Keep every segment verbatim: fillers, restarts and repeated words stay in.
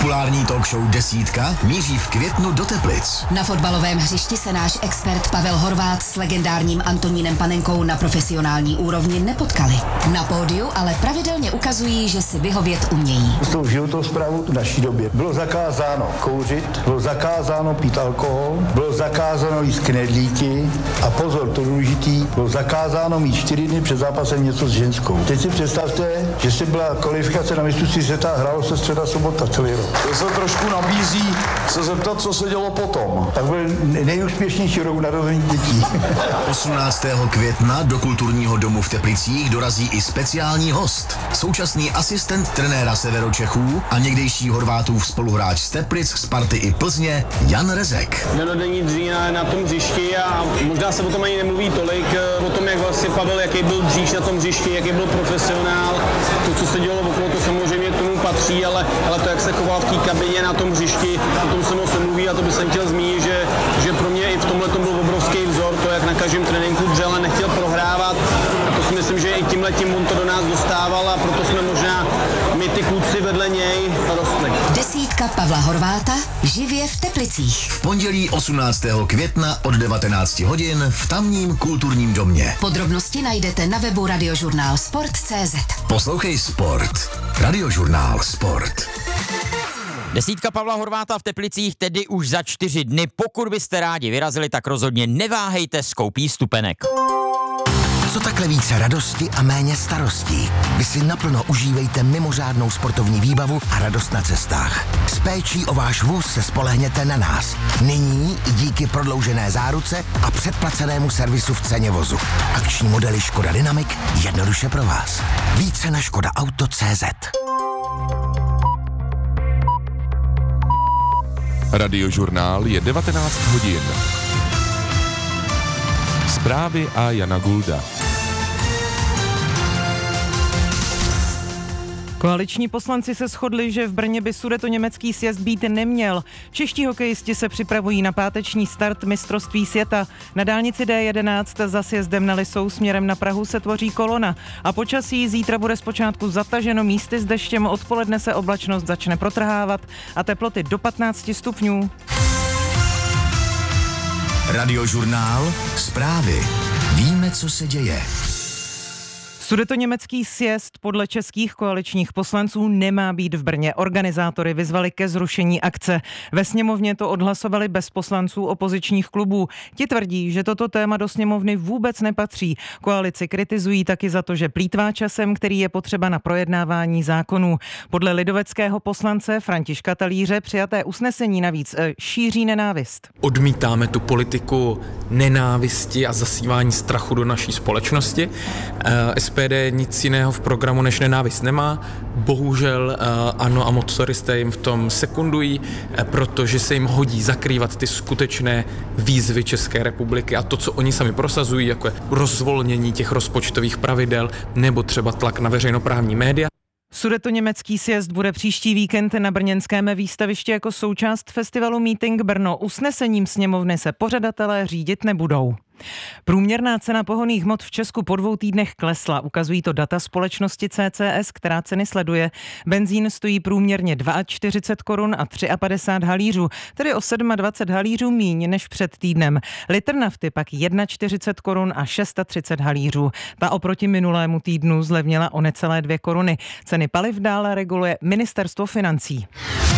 Populární talk show Desítka míří v květnu do Teplic. Na fotbalovém hřišti se náš expert Pavel Horváth s legendárním Antonínem Panenkou na profesionální úrovni nepotkali. Na pódiu ale pravidelně ukazují, že si vyhovět umějí. S tou životosprávou v naší době bylo zakázáno kouřit, bylo zakázáno pít alkohol, bylo zakázáno jíst knedlíky a pozor, to důležitý, bylo zakázáno mít čtyři dny před zápasem něco s ženskou. Teď si představte, že se byla kvalifikace na mistrovství světa a hrálo se středa sobota celý rok. To se trošku nabízí se zeptat, co se dělo potom. Tak byl nejúspěšnější rok narození dětí. osmnáctého května do kulturního domu v Teplicích dorazí i speciální host. Současný asistent trenéra Severočechů a někdejší Horvátův spoluhráč z Teplic, Sparty i Plzně Jan Rezek. Denodenní dřína na tom hřišti a možná se o tom ani nemluví tolik, o tom, jak vlastně Pavel, jaký byl dříž na tom hřišti, jaký byl profesionál. To, co se dělo okolo, to samozřejmě k tomu patří, ale, ale to, jak se choval v té kabině na tom hřišti, o tom se moc nemluví a to bych jsem chtěl zmínit, že, že pro mě i v tomhle tom byl obrovský vzor, to, jak na každém tréninku dřel a nechtěl prohrávat. A to si myslím, že i tímhletím on to do nás dostával a proto jsme možná my ty kluci vedle něj rostli. Desítka Pavla Horváta živě v Teplicích. V pondělí osmnáctého května od devatenáct hodin v tamním kulturním domě. Podrobnosti najdete na webu radiožurnál sport tečka cé zet. Poslouchej Sport. Radiožurnál Sport. Desítka Pavla Horváta v Teplicích tedy už za čtyři dny. Pokud byste rádi vyrazili, tak rozhodně neváhejte s koupí vstupenek. Co takhle více radosti a méně starostí. Vy si naplno užívejte mimořádnou sportovní výbavu a radost na cestách. S péčí o váš vůz se spolehněte na nás. Nyní i díky prodloužené záruce a předplacenému servisu v ceně vozu. Akční modely Škoda Dynamic jednoduše pro vás. Více na škoda auto tečka cé zet. Radiožurnál je devatenáct hodin. Zprávy a Jana Gulda. Koaliční poslanci se shodli, že v Brně by sudetoněmecký sjezd být neměl. Čeští hokejisti se připravují na páteční start mistrovství světa. Na dálnici dé jedenáct za sjezdem na Lisou směrem na Prahu se tvoří kolona. A počasí zítra bude zpočátku zataženo místy s deštěm, odpoledne se oblačnost začne protrhávat a teploty do patnáct stupňů. Radiožurnál Zprávy. Víme, co se děje. Sudetoněmecký sjezd podle českých koaličních poslanců nemá být v Brně. Organizátory vyzvali ke zrušení akce. Ve sněmovně to odhlasovali bez poslanců opozičních klubů. Ti tvrdí, že toto téma do sněmovny vůbec nepatří. Koalici kritizují taky za to, že plýtvá časem, který je potřeba na projednávání zákonů. Podle lidoveckého poslance Františka Talíře přijaté usnesení navíc šíří nenávist. Odmítáme tu politiku nenávisti a zasívání strachu do naší společnosti. S P D nic jiného v programu než nenávist nemá. Bohužel ANO a motoristé jim v tom sekundují, protože se jim hodí zakrývat ty skutečné výzvy České republiky a to, co oni sami prosazují, jako je rozvolnění těch rozpočtových pravidel nebo třeba tlak na veřejnoprávní média. Sudetoněmecký sjezd bude příští víkend na brněnském výstavišti jako součást festivalu Meeting Brno. Usnesením sněmovny se pořadatelé řídit nebudou. Průměrná cena pohonných hmot v Česku po dvou týdnech klesla, ukazují to data společnosti C C S, která ceny sleduje. Benzín stojí průměrně čtyřicet dva korun a padesát tři halířů, tedy o dvacet sedm halířů míň než před týdnem. Litr nafty pak čtyřicet jedna korun a třicet šest halířů. Ta oproti minulému týdnu zlevnila o necelé dvě koruny. Ceny paliv dále reguluje Ministerstvo financí.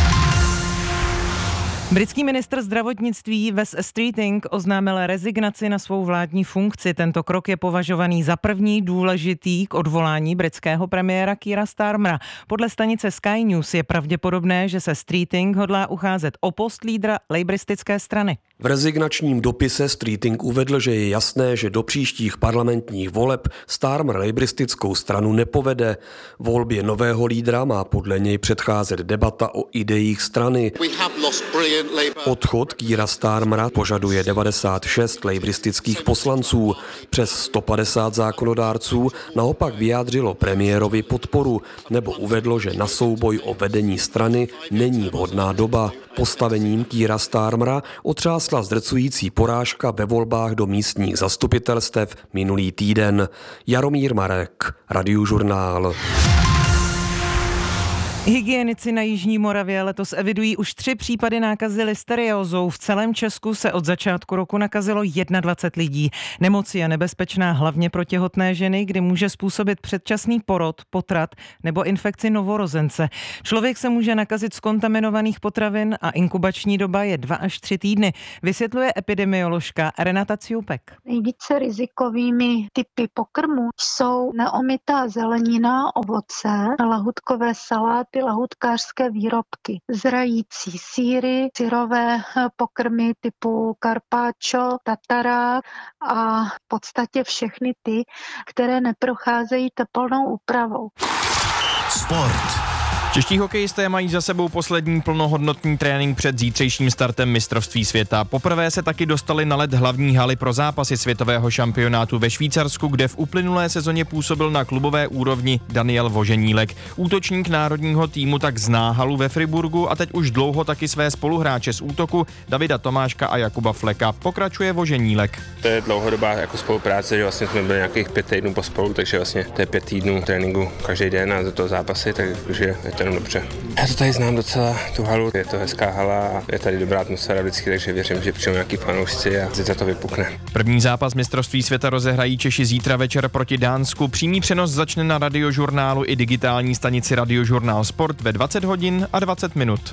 Britský ministr zdravotnictví Wes Streeting oznámil rezignaci na svou vládní funkci. Tento krok je považovaný za první důležitý k odvolání britského premiéra Keira Starmera. Podle stanice Sky News je pravděpodobné, že se Streeting hodlá ucházet o post lídra lejbristické strany. V rezignačním dopise Streeting uvedl, že je jasné, že do příštích parlamentních voleb Starmer lejbristickou stranu nepovede. Volbě nového lídra má podle něj předcházet debata o ideích strany. Odchod Keira Starmera požaduje devadesát šest lejbristických poslanců. Přes sto padesát zákonodárců naopak vyjádřilo premiérovi podporu nebo uvedlo, že na souboj o vedení strany není vhodná doba. Postavením Keira Starmera otřásla zdrcující porážka ve volbách do místních zastupitelstev minulý týden. Jaromír Marek, Radiožurnál. Hygienici na Jižní Moravě letos evidují už tři případy nákazy listeriózou. V celém Česku se od začátku roku nakazilo dvacet jedna lidí. Nemoc je nebezpečná hlavně pro těhotné ženy, kdy může způsobit předčasný porod, potrat nebo infekci novorozence. Člověk se může nakazit z kontaminovaných potravin a inkubační doba je dva až tři týdny, vysvětluje epidemioložka Renata Ciupek. Nejvíce rizikovými typy pokrmů jsou neomytá zelenina, ovoce, lahutkové saláty, lahutkářské výrobky, zrající sýry, syrové pokrmy typu carpaccio, tatara a v podstatě všechny ty, které neprocházejí teplnou úpravou. Sport. Čeští hokejisté mají za sebou poslední plnohodnotný trénink před zítřejším startem mistrovství světa. Poprvé se taky dostali na led hlavní haly pro zápasy světového šampionátu ve Švýcarsku, kde v uplynulé sezóně působil na klubové úrovni Daniel Voženílek. Útočník národního týmu tak zná halu ve Friburgu a teď už dlouho taky své spoluhráče z útoku Davida Tomáška a Jakuba Fleka. Pokračuje Voženílek. To je dlouhodobá jako spolupráce, že vlastně jsme byli nějakých pět týdnů pospolu, takže vlastně to je pět týdnů tréninku každý den a za to zápasy, takže je to jenom dobře. Já to tady znám docela, tu halu, je to hezká hala a je tady dobrá atmosféra vždycky, takže věřím, že přijdou nějaký fanoušci a za to vypukne. První zápas mistrovství světa rozehrají Češi zítra večer proti Dánsku. Přímý přenos začne na Radiožurnálu i digitální stanici Radiožurnál Sport ve dvacet hodin a dvacet minut.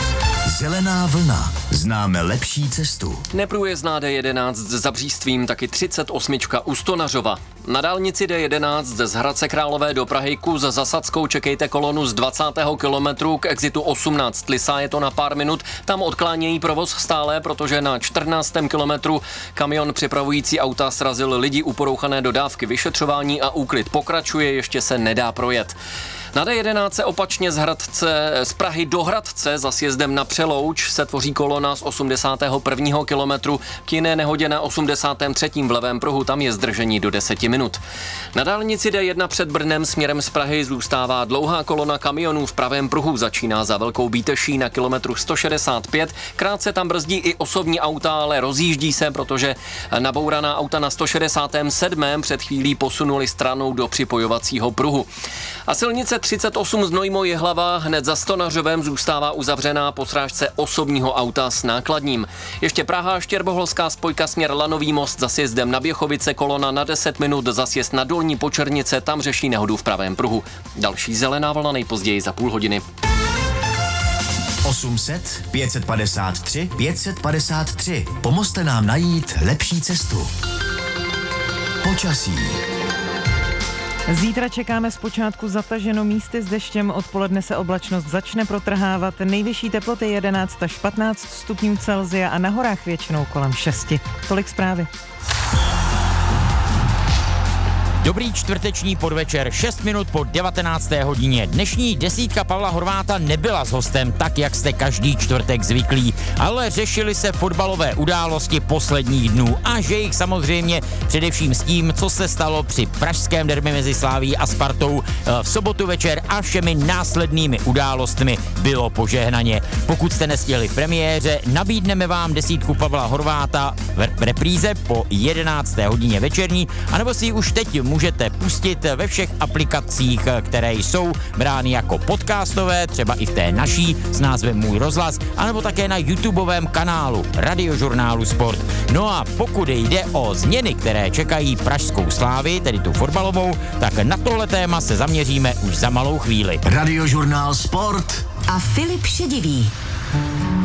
Zelená vlna. Známe lepší cestu. Neprůjezdná D jedenáct s Zabřístvím, taky třicet osm u Stonařova. Na dálnici D jedenáct z Hradce Králové do Prahy kus za Sadskou čekejte kolonu z dvacátého kilometru k exitu osmnáct. Lisá je to na pár minut, tam odklánějí provoz stále, protože na čtrnáctém kilometru kamion připravující auta srazil lidi u porouchané dodávky. Vyšetřování a úklid pokračuje, ještě se nedá projet. Na D jedenáct se opačně z Hradce, z Prahy do Hradce za sjezdem na Přelouč se tvoří kolona z osmdesátého prvního kilometru k jiné nehodě na osmdesátém třetím v levém pruhu, tam je zdržení do deseti minut. Na dálnici D jedna před Brnem směrem z Prahy zůstává dlouhá kolona kamionů v pravém pruhu, začíná za Velkou Bíteší na kilometru sto šedesát pět, krátce tam brzdí i osobní auta, ale rozjíždí se, protože nabouraná auta na sto šedesátém sedmém před chvílí posunuli stranou do připojovacího pruhu. A silnice třicet osm Znojmo Jihlava hned za Stonařovem zůstává uzavřená po srážce osobního auta s nákladním. Ještě Praha, Štěrboholská spojka směr Lanový most za sjezdem na Běchovice, kolona na deset minut, za sjezd na Dolní Počernice, tam řeší nehodu v pravém pruhu. Další zelená vlna nejpozději za půl hodiny. osm set, pět set padesát tři, pět set padesát tři. Pomozte nám najít lepší cestu. Počasí. Zítra čekáme zpočátku zataženo místy s deštěm, odpoledne se oblačnost začne protrhávat, nejvyšší teploty jedenáct až patnáct stupňů Celsia a na horách většinou kolem šesti. Tolik zprávy. Dobrý čtvrteční podvečer, šest minut po devatenácté hodině. Dnešní desítka Pavla Horváta nebyla s hostem tak, jak jste každý čtvrtek zvyklí, ale řešili se fotbalové události posledních dnů a že jich samozřejmě především s tím, co se stalo při pražském derby mezi Sláví a Spartou v sobotu večer a všemi následnými událostmi bylo požehnaně. Pokud jste nestihli v premiéře, nabídneme vám desítku Pavla Horváta v repríze po jedenácté hodině večerní, anebo si ji už teď můžete pustit ve všech aplikacích, které jsou brány jako podcastové, třeba i v té naší s názvem Můj rozhlas, anebo také na YouTubeovém kanálu Radiožurnálu Sport. No a pokud jde o změny, které čekají pražskou Slávy, tedy tu fotbalovou, tak na tohle téma se zaměříme už za malou chvíli. Radiožurnál Sport a Filip Šedivý.